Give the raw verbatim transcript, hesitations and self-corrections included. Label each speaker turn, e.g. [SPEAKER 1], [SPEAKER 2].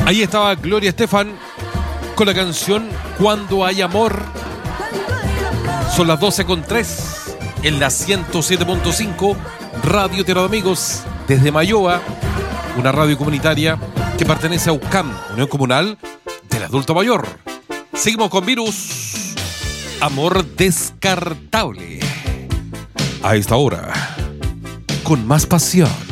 [SPEAKER 1] Ahí estaba Gloria Estefan con la canción Cuando hay amor. Son las doce con tres en la ciento siete punto cinco Radio Tierra de Amigos desde Mayoa, una radio comunitaria que pertenece a U C A M, Unión Comunal del Adulto Mayor. Seguimos con Virus, Amor Descartable. A esta hora, con más pasión.